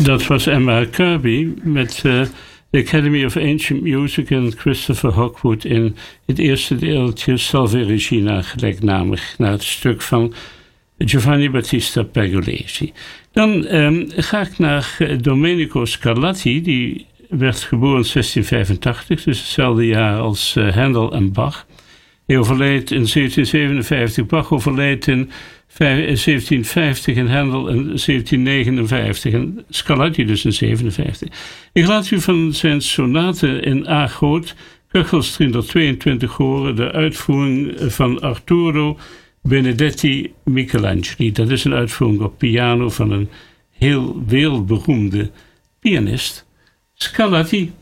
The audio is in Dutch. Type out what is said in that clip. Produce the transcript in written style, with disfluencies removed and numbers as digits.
Dat was Emma Kirby met The Academy of Ancient Music en Christopher Hogwood in het eerste deeltje Salve Regina, gelijknamig naar het stuk van Giovanni Battista Pergolesi. Dan ga ik naar Domenico Scarlatti, die werd geboren in 1685, dus hetzelfde jaar als Handel en Bach. Hij overleed in 1757, Bach overleed in 1750 en Handel in 1759 en Scarlatti dus in 1757. Ik laat u van zijn sonate in A groot, Köchels 322 horen, de uitvoering van Arturo Benedetti Michelangeli. Dat is een uitvoering op piano van een heel wereldberoemde pianist, Scarlatti.